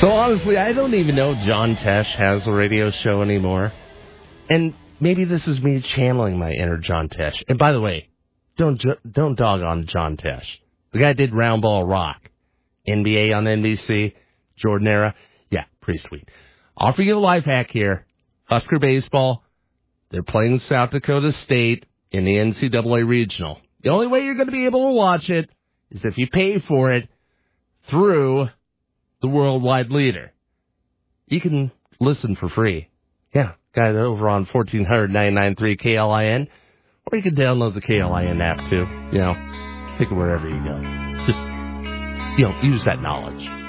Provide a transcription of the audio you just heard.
So honestly, I don't even know John Tesh has a radio show anymore. And maybe this is me channeling my inner John Tesh. And by the way, don't dog on John Tesh. The guy did Round Ball Rock. NBA on NBC, Jordan era. Yeah, pretty sweet. Offer you a life hack here. Husker baseball. They're playing South Dakota State in the NCAA Regional. The only way you're going to be able to watch it is if you pay for it through the worldwide leader. You can listen for free. Yeah, got it over on 1499.3 KLIN. Or you can download the KLIN app too. You know, pick it wherever you go. Just, use that knowledge.